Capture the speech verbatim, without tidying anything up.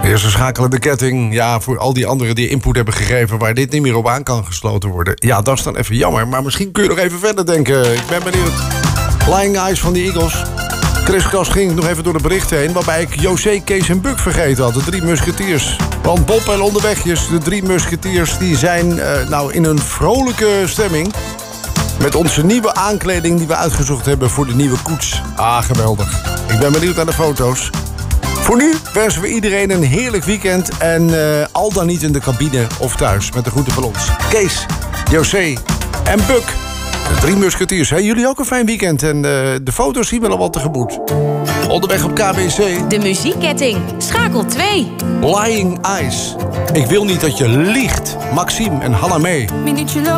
Eerste schakelende ketting. Ja, voor al die anderen die input hebben gegeven waar dit niet meer op aan kan gesloten worden. Ja, dat is dan even jammer. Maar misschien kun je nog even verder denken. Ik ben benieuwd. Lying Eyes van de Eagles. Chris Kras ging nog even door de berichten heen, waarbij ik José, Kees en Buck vergeten had. De drie musketiers. Want Bob en onderwegjes, de drie musketiers, die zijn uh, nou in een vrolijke stemming. Met onze nieuwe aankleding die we uitgezocht hebben voor de nieuwe koets. Ah, geweldig. Ik ben benieuwd naar de foto's. Voor nu wensen we iedereen een heerlijk weekend. En uh, al dan niet in de cabine of thuis. Met de groeten van ons. Kees, José en Buck. De drie musketiers. Hey, jullie ook een fijn weekend. En uh, de foto's zien we al wat tegemoet. Onderweg op K B C. De muziekketting. Schakel twee. Lying Eyes. Ik wil niet dat je liegt. Maxime en Hanna mee.